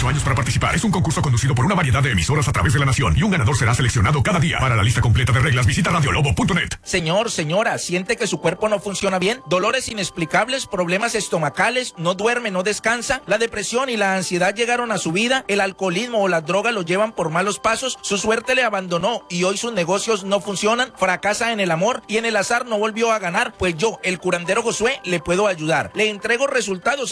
18 años para participar. Es un concurso conducido por una variedad de emisoras a través de la nación y un ganador será seleccionado cada día. Para la lista completa de reglas, visita radiolobo.net. Señor, señora, ¿siente que su cuerpo no funciona bien? ¿Dolores inexplicables? ¿Problemas estomacales? ¿No duerme, no descansa? ¿La depresión y la ansiedad llegaron a su vida? ¿El alcoholismo o las drogas lo llevan por malos pasos? ¿Su suerte le abandonó y hoy sus negocios no funcionan? ¿Fracasa en el amor y en el azar no volvió a ganar? Pues yo, el curandero Josué, le puedo ayudar. Le entrego resultados